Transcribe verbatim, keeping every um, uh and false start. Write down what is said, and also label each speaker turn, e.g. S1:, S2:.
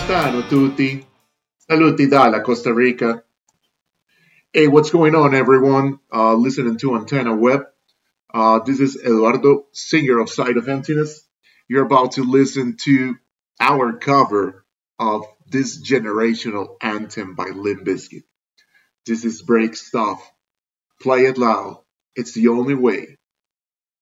S1: stanno tutti? Saluti dalla Costa Rica. Hey, what's going on, everyone? Uh, listening to Antenna Web. Uh, this is Eduardo, singer of Side of Emptiness. You're about to listen to our cover of this generational anthem by Limp Bizkit. This is break stuff. Play it loud. It's the only way.